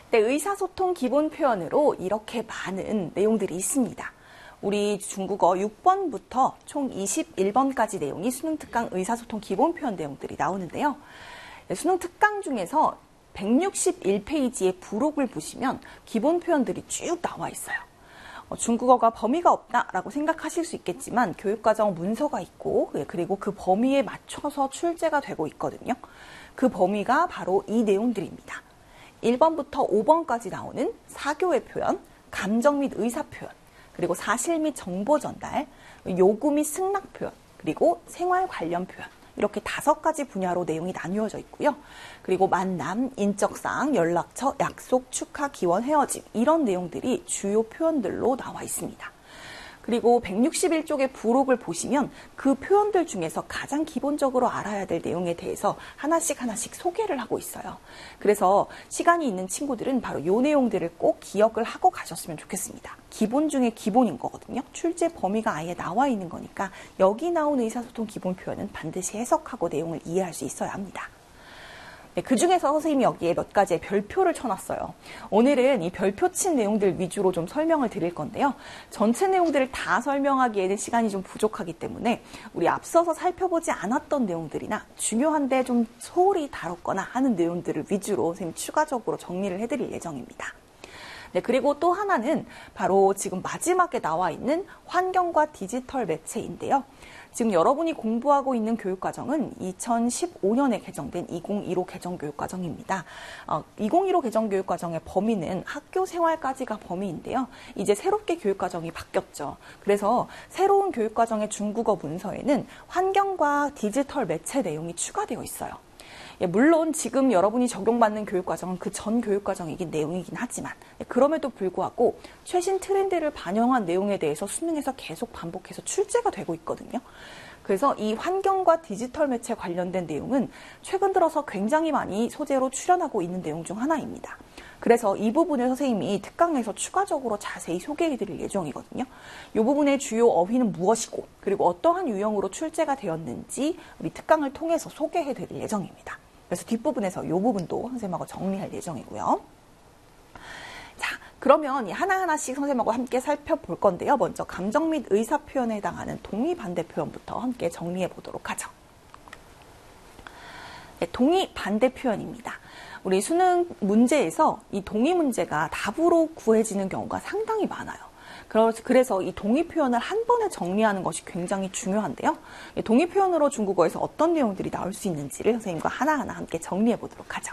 네, 의사소통 기본 표현으로 이렇게 많은 내용들이 있습니다. 우리 중국어 6번부터 총 21번까지 내용이 수능 특강 의사소통 기본 표현 내용들이 나오는데요. 수능 특강 중에서 161페이지의 부록을 보시면 기본 표현들이 쭉 나와 있어요. 중국어가 범위가 없다라고 생각하실 수 있겠지만 교육과정 문서가 있고 그리고 그 범위에 맞춰서 출제가 되고 있거든요. 그 범위가 바로 이 내용들입니다. 1번부터 5번까지 나오는 사교의 표현, 감정 및 의사 표현, 그리고 사실 및 정보 전달, 요구 및 승낙 표현, 그리고 생활 관련 표현, 이렇게 5가지 분야로 내용이 나뉘어져 있고요. 그리고 만남, 인적사항, 연락처, 약속, 축하, 기원, 헤어짐 이런 내용들이 주요 표현들로 나와 있습니다. 그리고 161쪽의 부록을 보시면 그 표현들 중에서 가장 기본적으로 알아야 될 내용에 대해서 하나씩 소개를 하고 있어요. 그래서 시간이 있는 친구들은 바로 이 내용들을 꼭 기억을 하고 가셨으면 좋겠습니다. 기본 중에 기본인 거거든요. 출제 범위가 아예 나와 있는 거니까 여기 나온 의사소통 기본 표현은 반드시 해석하고 내용을 이해할 수 있어야 합니다. 네, 그 중에서 선생님이 여기에 몇 가지의 별표를 쳐놨어요. 오늘은 이 별표 친 내용들 위주로 좀 설명을 드릴 건데요. 전체 내용들을 다 설명하기에는 시간이 좀 부족하기 때문에 우리 앞서서 살펴보지 않았던 내용들이나 중요한데 좀 소홀히 다뤘거나 하는 내용들을 위주로 선생님이 추가적으로 정리를 해드릴 예정입니다. 네, 그리고 또 하나는 바로 지금 마지막에 나와 있는 환경과 디지털 매체인데요. 지금 여러분이 공부하고 있는 교육과정은 2015년에 개정된 2015 개정교육과정입니다. 2015 개정교육과정의 범위는 학교 생활까지가 범위인데요. 이제 새롭게 교육과정이 바뀌었죠. 그래서 새로운 교육과정의 중국어 문서에는 환경과 디지털 매체 내용이 추가되어 있어요. 물론 지금 여러분이 적용받는 교육과정은 그 전 교육과정이긴 내용이긴 하지만 그럼에도 불구하고 최신 트렌드를 반영한 내용에 대해서 수능에서 계속 반복해서 출제가 되고 있거든요. 그래서 이 환경과 디지털 매체 관련된 내용은 최근 들어서 굉장히 많이 소재로 출연하고 있는 내용 중 하나입니다. 그래서 이 부분을 선생님이 특강에서 추가적으로 자세히 소개해드릴 예정이거든요. 이 부분의 주요 어휘는 무엇이고 그리고 어떠한 유형으로 출제가 되었는지 우리 특강을 통해서 소개해드릴 예정입니다. 그래서 뒷부분에서 이 부분도 선생님하고 정리할 예정이고요. 자, 그러면 하나하나씩 선생님하고 함께 살펴볼 건데요. 먼저 감정 및 의사 표현에 해당하는 동의 반대 표현부터 함께 정리해 보도록 하죠. 네, 동의 반대 표현입니다. 우리 수능 문제에서 이 동의 문제가 답으로 구해지는 경우가 상당히 많아요. 그래서 이 동의 표현을 한 번에 정리하는 것이 굉장히 중요한데요. 이 동의 표현으로 중국어에서 어떤 내용들이 나올 수 있는지를 선생님과 하나하나 함께 정리해 보도록 하죠.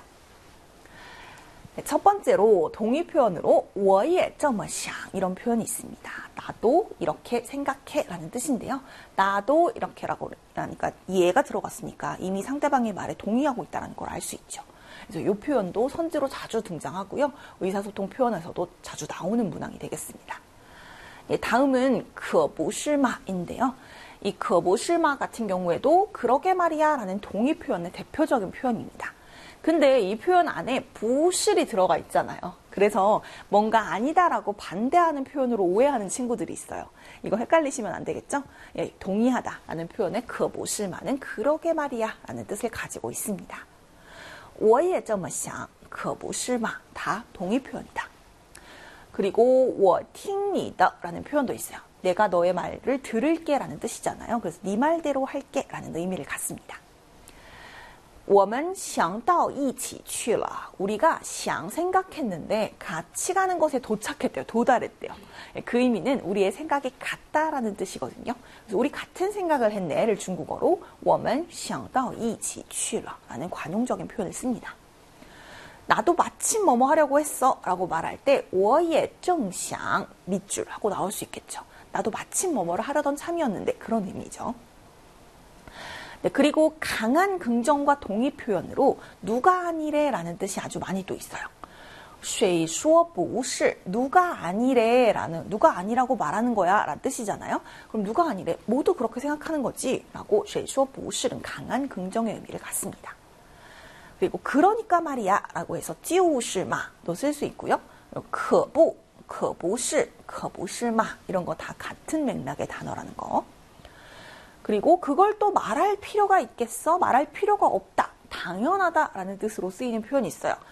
네, 첫 번째로 동의 표현으로 我也这么想 이런 표현이 있습니다. 나도 이렇게 생각해 라는 뜻인데요. 나도 이렇게라고 하니까 예가 들어갔으니까 이미 상대방의 말에 동의하고 있다는 걸 알 수 있죠. 그래서 이 표현도 선지로 자주 등장하고요. 의사소통 표현에서도 자주 나오는 문항이 되겠습니다. 예, 다음은 可不是吗인데요. 이 可不是吗같은 경우에도 그러게 말이야 라는 동의 표현의 대표적인 표현입니다. 근데 이 표현 안에 不是이 들어가 있잖아요. 그래서 뭔가 아니다라고 반대하는 표현으로 오해하는 친구들이 있어요. 이거 헷갈리시면 안 되겠죠? 예, 동의하다 라는 표현의 可不是吗는 그러게 말이야 라는 뜻을 가지고 있습니다. 我也这么想可不是吗다 동의 표현이다. 그리고 我听你的라는 표현도 있어요. 내가 너의 말을 들을게 라는 뜻이잖아요. 그래서 네 말대로 할게 라는 의미를 갖습니다. 我们想到一起去了. 우리가 想 생각했는데 같이 가는 것에 도착했대요. 도달했대요. 그 의미는 우리의 생각이 같다라는 뜻이거든요. 그래서 우리 같은 생각을 했네를 중국어로 我们想到一起去了 라는 관용적인 표현을 씁니다. 나도 마침 뭐뭐 하려고 했어 라고 말할 때 我也正想 밑줄 하고 나올 수 있겠죠. 나도 마침 뭐뭐를 하려던 참이었는데 그런 의미죠. 네, 그리고 강한 긍정과 동의 표현으로 누가 아니래 라는 뜻이 아주 많이 또 있어요. 谁说不是 누가 아니래 라는 누가 아니라고 말하는 거야 라는 뜻이잖아요. 그럼 누가 아니래 모두 그렇게 생각하는 거지 라고 谁说不是는 강한 긍정의 의미를 갖습니다. 그리고 그러니까 말이야 라고 해서 就是嘛도 쓸 수 있고요. 可不可不是可不是嘛이런 거 다 같은 맥락의 단어라는 거. 그리고 그걸 또 말할 필요가 있겠어? 말할 필요가 없다. 당연하다 라는 뜻으로 쓰이는 표현이 있어요.